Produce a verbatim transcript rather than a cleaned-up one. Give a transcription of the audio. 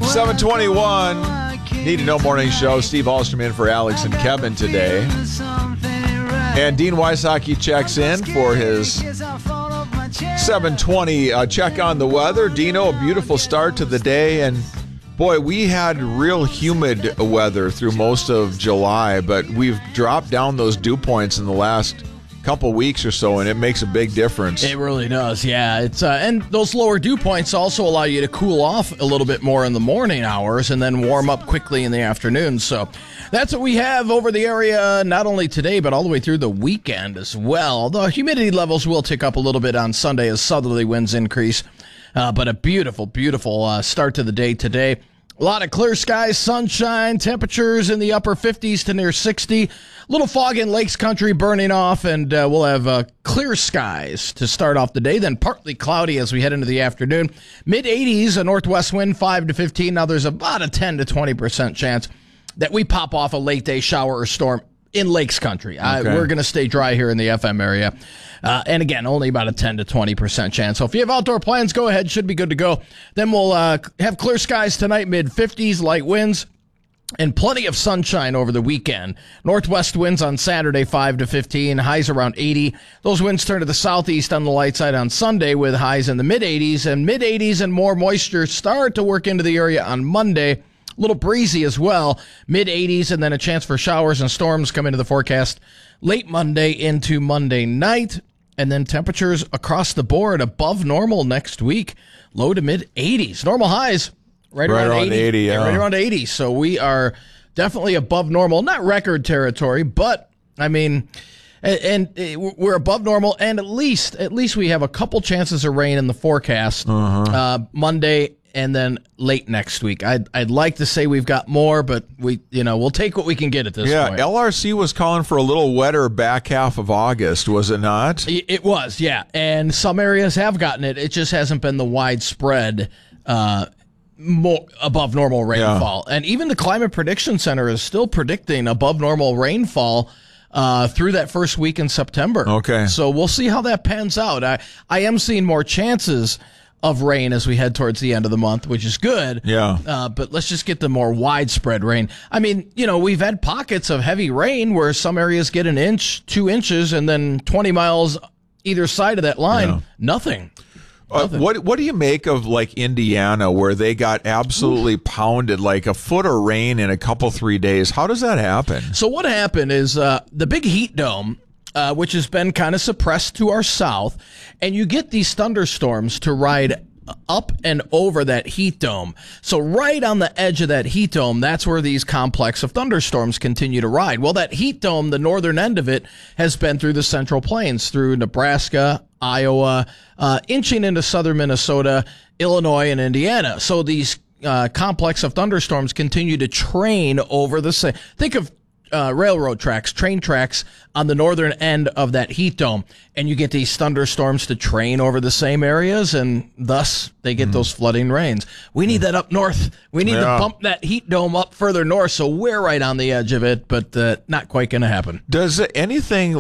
seven twenty-one. Need to Know Morning Show. Steve Ahlstrom in for Alex and Kevin today. And Dean Wysocki checks in for his seven twenty uh, check on the weather. Dino, a beautiful start to the day. And boy, we had real humid weather through most of July, but we've dropped down those dew points in the last couple weeks or so, and it makes a big difference. It really does, yeah. It's uh, and those lower dew points also allow you to cool off a little bit more in the morning hours and then warm up quickly in the afternoon. So that's what we have over the area, not only today, but all the way through the weekend as well. The humidity levels will tick up a little bit on Sunday as southerly winds increase, uh, but a beautiful, beautiful uh, start to the day today. A lot of clear skies, sunshine, temperatures in the upper fifties to near sixty. A little fog in Lakes Country burning off, and uh, we'll have uh, clear skies to start off the day, then partly cloudy as we head into the afternoon. mid eighties, a northwest wind, five to fifteen. Now there's about a ten to twenty percent chance that we pop off a late-day shower or storm in Lakes Country. Okay. Uh, we're going to stay dry here in the F M area. Uh, and again, only about a ten to twenty percent chance. So if you have outdoor plans, go ahead. Should be good to go. Then we'll uh, have clear skies tonight, mid fifties, light winds, and plenty of sunshine over the weekend. Northwest winds on Saturday, five to fifteen, highs around eighty. Those winds turn to the southeast on the light side on Sunday with highs in the mid eighties. And mid eighties and more moisture start to work into the area on Monday. A little breezy as well, mid eighties, and then a chance for showers and storms come into the forecast late Monday into Monday night. And then temperatures across the board above normal next week, low to mid eighties. Normal highs right, right around, around eighty. eighty, yeah. yeah. Right around eighty. So we are definitely above normal. Not record territory, but I mean, and, and we're above normal. And at least, at least we have a couple chances of rain in the forecast uh-huh. uh, Monday and then late next week. I'd I'd like to say we've got more, but we you know we'll take what we can get at this yeah, point. Yeah, L R C was calling for a little wetter back half of August, was it not? It was, yeah, and some areas have gotten it. It just hasn't been the widespread uh, more above normal rainfall. Yeah. And even the Climate Prediction Center is still predicting above normal rainfall uh, through that first week in September. Okay, so we'll see how that pans out. I I am seeing more chances of rain as we head towards the end of the month, which is good. Yeah. Uh, but let's just get the more widespread rain. I mean, you know, we've had pockets of heavy rain where some areas get an inch, two inches, and then twenty miles either side of that line, yeah. nothing. Uh, what what do you make of like Indiana, where they got absolutely Oof. pounded, like a foot of rain in a couple, three days? How does that happen? So what happened is uh, the big heat dome, Uh, which has been kind of suppressed to our south, and you get these thunderstorms to ride up and over that heat dome. So right on the edge of that heat dome, that's where these complex of thunderstorms continue to ride. Well, that heat dome, the northern end of it, has been through the Central Plains, through Nebraska, Iowa, uh, inching into southern Minnesota, Illinois, and Indiana. So these uh, complex of thunderstorms continue to train over the same. Think of Uh, railroad tracks, train tracks on the northern end of that heat dome, and you get these thunderstorms to train over the same areas, and thus they get mm. those flooding rains. We need that up north. We need yeah. to bump that heat dome up further north, so we're right on the edge of it, but uh, not quite going to happen. Does anything